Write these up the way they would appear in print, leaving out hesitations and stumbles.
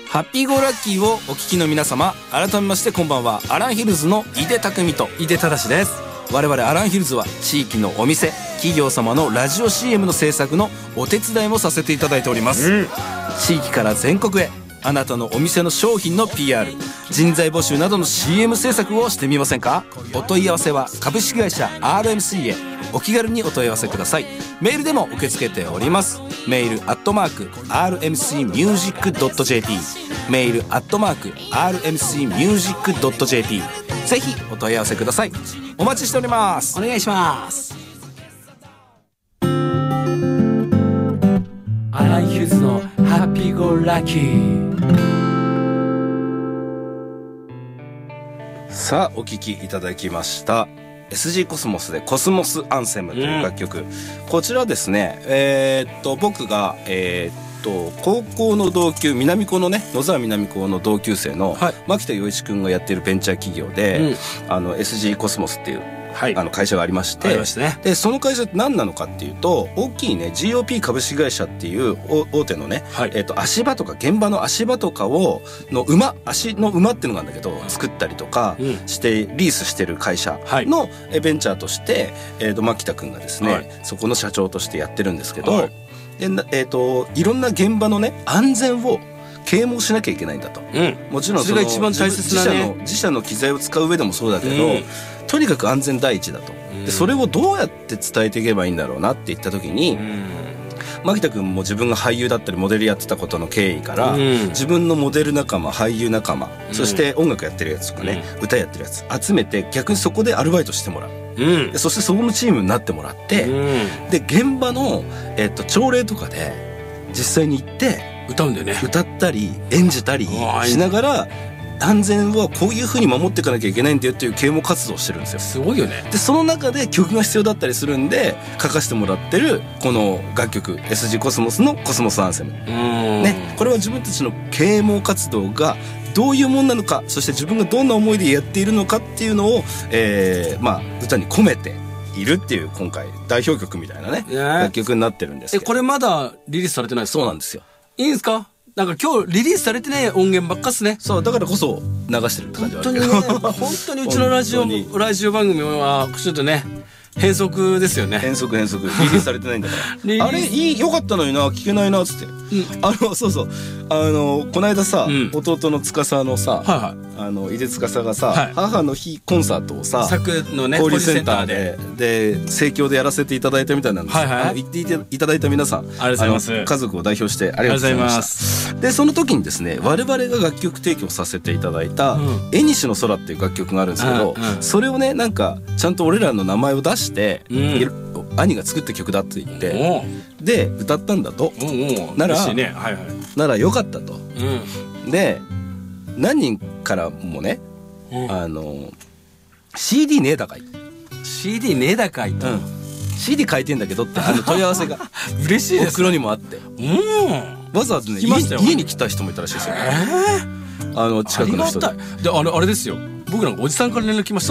ハッピーゴーラッキーをお聞きの皆様、改めましてこんばんは。アランヒルズの井出匠と井出正です。 我々アランヒルズは地域のお店、企業様のラジオ CM の制作のお手伝いもさせていただいております、地域から全国へあなたのお店の商品の PR、 人材募集などの CM 制作をしてみませんか？お問い合わせは株式会社 RMC へお気軽にお問い合わせください。メールでも受け付けております。メール@rmcmusic.jp、 メール@rmcmusic.jp、 ぜひお問い合わせください。お待ちしております。 お願いします。アランヒルズのハッピーゴーラッキー。 さあお聴きいただきました SG コスモスでコスモスアンセムという楽曲、こちらですね、僕が高校の同級、南高のね、野沢南高の同級生の牧田洋一君がやっているベンチャー企業で、SG コスモスっていう会社がありまして、でその会社って何なのかっていうと、大きいね GOP 株式会社っていう大手のね、足場とか現場の足場とかをの足の馬っていうのがあるんだけど、作ったりとかしてリースしてる会社のベンチャーとして、牧田君がですね、そこの社長としてやってるんですけど、でいろんな現場のね安全を啓蒙しなきゃいけないんだと、もちろんそれが一番大切なね、 自社の機材を使う上でもそうだけど、とにかく安全第一だと、でそれをどうやって伝えていけばいいんだろうなって言った時に、牧田君も自分が俳優だったりモデルやってたことの経緯から、自分のモデル仲間、俳優仲間、そして音楽やってるやつとかね、歌やってるやつ集めて、逆にそこでアルバイトしてもらう、でそしてそこのチームになってもらって、で現場の、朝礼とかで実際に行って歌うんだよね、 歌ったり演じたりしながら、安全はこういう風に守っていかなきゃいけないんだよっていう啓蒙活動をしてるんですよ。 すごいよね。 でその中で曲が必要だったりするんで書かせてもらってるこの楽曲 SG コスモスのコスモスアンセム、ね、これは自分たちの啓蒙活動がどういうもんなのか、そして自分がどんな思いでやっているのかっていうのを、歌に込めているっていう、今回代表曲みたいなね、楽曲になってるんですけど。 これまだリリースされてないですか？ そうなんですよ。 いいんですか？なんか今日リリースされてない音源ばっかっすね。 そうだからこそ流してるって感じはあるけど、 本当にうちのラジオ番組はちょっとね変則ですよね。 変則リリースされてないんだからあれよかったのにな、聞けないなっつって、そうそう、この間さ、弟の司のさ、井出司がさ、母の日コンサートをさ、 作のね交流センターで盛況でやらせていただいたみたいなんですよ。言っていただいた皆さん、 ありがとうございます。 家族を代表してありがとうございました。でその時にですね、我々が楽曲提供させていただいた「縁の空」っていう楽曲があるんですけど、それをね、なんかちゃんと俺らの名前を出して、兄が作った曲だって言ってで歌ったんだと、ならよかったと、で何人からもね、CD ねえだかい、 CD ねえだかいと、 CD 書いてんだけどって問い合わせが嬉しいです。 袋にもあって、わざわざね家に来た人もいたらしいですよ。近くの人で。 であれですよ、僕なんかおじさんから連絡来ました。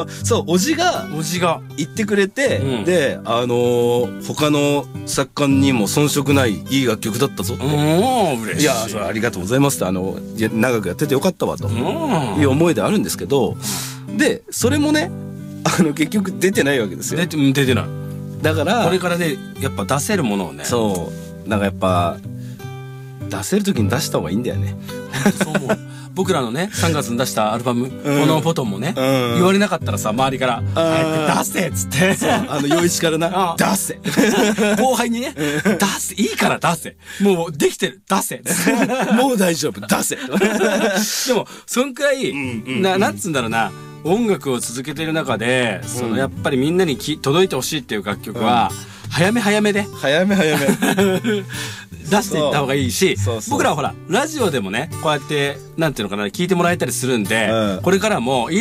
そうおじが言ってくれて、で他の作家にも遜色ないいい楽曲だったぞって、 嬉しい。 いやそれありがとうございますって、長くやっててよかったわという思いであるんですけど、でそれもね結局出てないわけですよ。 出てない。だからこれからねやっぱ出せるものをね、 そうなんかやっぱ出せる時に出した方がいいんだよね。 そう思う。僕らのね3月に出したアルバム、このフォトンもね、言われなかったらさ、周りから「出せ」っつって、 陽一からな「出せ」 後輩にね「出せ、いいから出せ、もうできてる、出せ」 もう大丈夫、出せ。 でもそんくらいなんつうんだろうな、音楽を続けてる中でやっぱりみんなに届いてほしいっていう楽曲は早めで出していった方がいいし、僕らはほらラジオでもねこうやってなんていうのかな、聞いてもらえたりするんで、これからも